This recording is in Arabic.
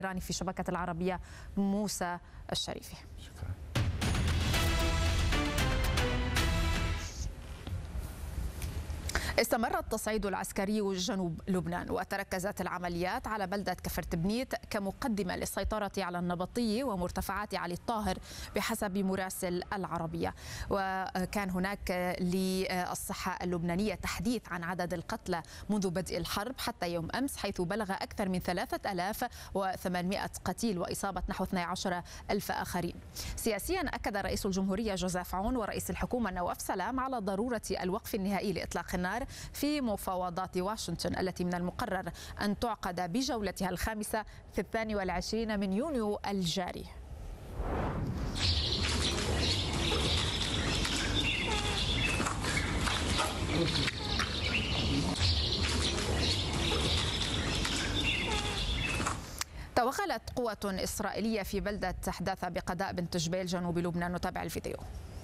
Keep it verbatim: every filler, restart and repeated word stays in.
في شبكة العربية موسى الشريفي. شكرا. استمر التصعيد العسكري جنوب لبنان، وتركزت العمليات على بلدة كفرتبنيت كمقدمة للسيطرة على النبطية ومرتفعات علي الطاهر بحسب مراسل العربية. وكان هناك للصحة اللبنانية تحديث عن عدد القتلى منذ بدء الحرب حتى يوم أمس، حيث بلغ أكثر من ثلاثة آلاف وثمانمائة قتيل وإصابة نحو اثني عشر ألف آخرين. سياسيا أكد رئيس الجمهورية جوزيف عون ورئيس الحكومة نواف سلام على ضرورة الوقف النهائي لإطلاق النار في مفاوضات واشنطن التي من المقرر أن تعقد بجولتها الخامسة في الثاني والعشرين من يونيو الجاري. توغلت قوة إسرائيلية في بلدة حداثة بقضاء بنت جبيل جنوب لبنان. نتابع الفيديو.